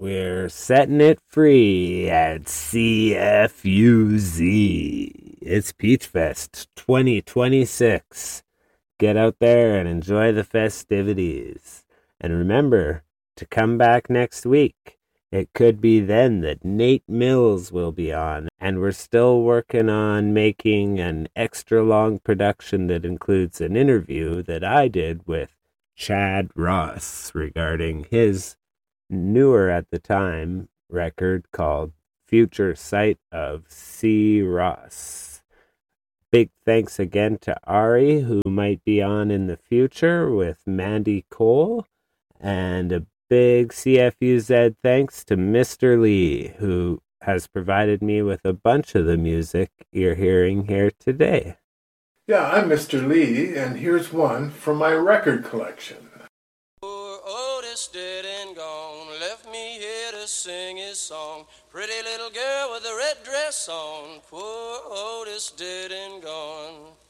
We're setting it free at CFUZ. It's Peach Fest 2026. Get out there and enjoy the festivities. And remember to come back next week. It could be then that Nate Mills will be on, and we're still working on making an extra long production that includes an interview that I did with Chad Ross regarding his newer at the time record called Future Sight of C. Ross. Big thanks again to Ari, who might be on in the future with Mandy Cole, and a big CFUZ thanks to Mr. Lee, who has provided me with a bunch of the music you're hearing here today. Yeah, I'm Mr. Lee, and here's one from my record collection. Poor Otis dead and gone, left me here to sing his song. Pretty little girl with a red dress on, poor Otis dead and gone.